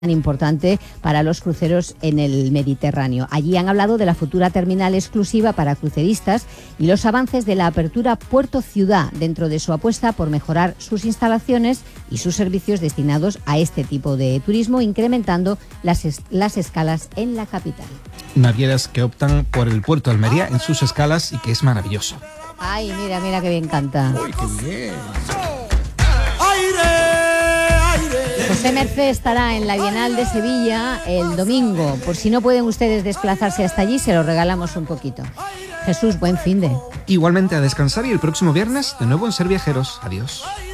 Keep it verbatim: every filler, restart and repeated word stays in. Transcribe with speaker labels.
Speaker 1: tan importante para los cruceros en el Mediterráneo. Allí han hablado de la futura terminal exclusiva para cruceristas y los avances de la apertura Puerto Ciudad dentro de su apuesta por mejorar sus instalaciones y sus servicios destinados a este tipo de turismo, incrementando las, es- las escalas en la capital.
Speaker 2: Navieras que optan por el puerto de Almería en sus escalas y que es maravilloso.
Speaker 1: Ay, mira, mira que bien canta.
Speaker 2: ¡Uy, qué bien!
Speaker 1: José Mercé estará en la Bienal de Sevilla el domingo. Por si no pueden ustedes desplazarse hasta allí, se lo regalamos un poquito. Jesús, buen finde.
Speaker 2: Igualmente a descansar y el próximo viernes de nuevo en Ser Viajeros. Adiós.